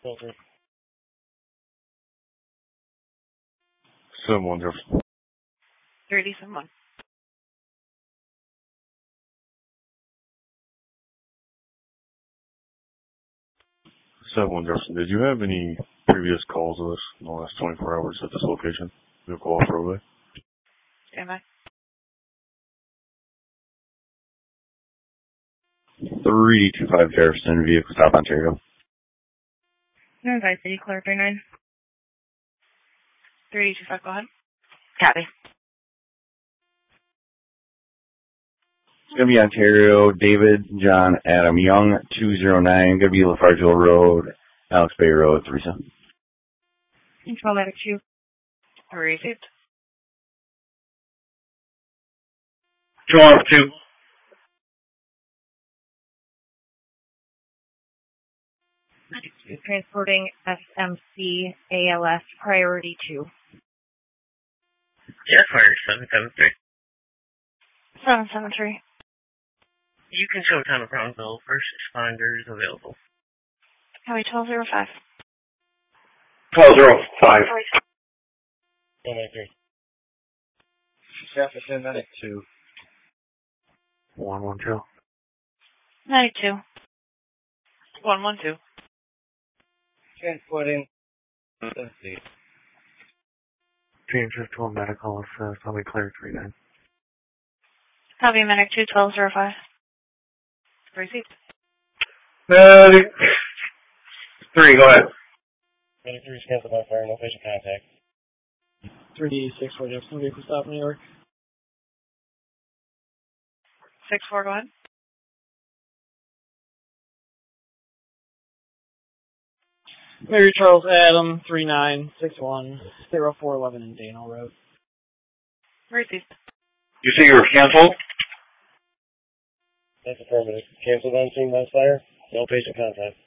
Filter. 7-1 Jefferson. 37-1. 7-1 Jefferson. Did you have any previous calls of this in the last 24 hours at this location? Vehicle off-roadway? Stand by. 325 Jefferson, vehicle stop Ontario. Notified City Clerk 39. 325, go ahead. Copy. It's going to be Ontario, David, John, Adam Young, 209. Going to be Lafargeville Road, Alex Bay Road, Teresa. Control Medic 2. Received. Control 2. Transporting SMC ALS Priority 2. Jetfire 773. 773. You can show town of Brownsville. First responders available. Highway 1205. 1205. 193. Jefferson, medic 2. 112. 92. 112. Transporting. James 51 medical assist. I'll be clear 39. Copy, Medic 2, 1205. Received. Medic 3, go ahead. Medic 3 is canceled by fire. No patient contact. 364 Jefferson, vehicle stop New York. 64, go ahead. Mary Charles Adam, 3961, 0411 in Dano Road. Received. You say you were canceled? That's affirmative. Canceled on scene, last fire. No patient contact.